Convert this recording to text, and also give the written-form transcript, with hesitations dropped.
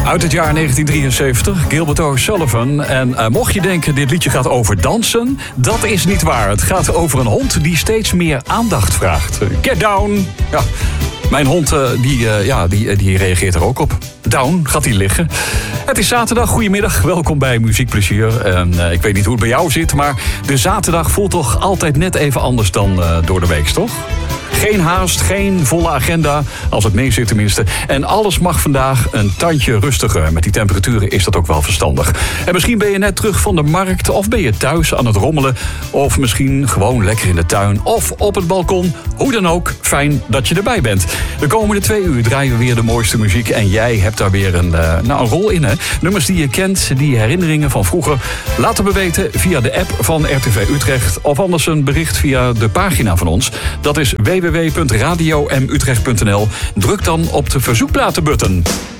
Uit het jaar 1973, Gilbert O'Sullivan. En mocht je denken, dit liedje gaat over dansen, dat is niet waar. Het gaat over een hond die steeds meer aandacht vraagt. Get down! Ja, mijn hond die reageert er ook op. Down, gaat hij liggen. Het is zaterdag, goedemiddag, welkom bij Muziekplezier. En ik weet niet hoe het bij jou zit, maar de zaterdag voelt toch altijd net even anders dan door de week, toch? Geen haast, geen volle agenda, als het mee zit tenminste. En alles mag vandaag een tandje rustiger. Met die temperaturen is dat ook wel verstandig. En misschien ben je net terug van de markt, of ben je thuis aan het rommelen, of misschien gewoon lekker in de tuin of op het balkon. Hoe dan ook, fijn dat je erbij bent. De komende 2 uur draaien we weer de mooiste muziek en jij hebt daar weer een rol in, hè? Nummers die je kent, die herinneringen van vroeger. Laat het me weten via de app van RTV Utrecht of anders een bericht via de pagina van ons. Dat is www.radioMutrecht.nl. Druk dan op de verzoekplatenbutton.